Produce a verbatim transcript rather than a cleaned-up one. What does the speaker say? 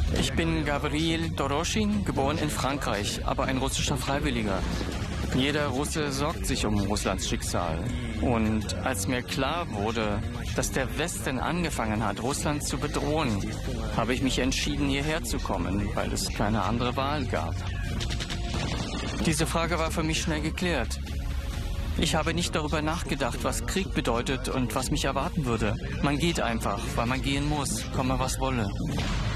Ich bin Gavril Doroschin, geboren in Frankreich, aber ein russischer Freiwilliger. Jeder Russe sorgt sich um Russlands Schicksal. Und als mir klar wurde, dass der Westen angefangen hat, Russland zu bedrohen, habe ich mich entschieden, hierher zu kommen, weil es keine andere Wahl gab. Diese Frage war für mich schnell geklärt. Ich habe nicht darüber nachgedacht, was Krieg bedeutet und was mich erwarten würde. Man geht einfach, weil man gehen muss, komme was wolle.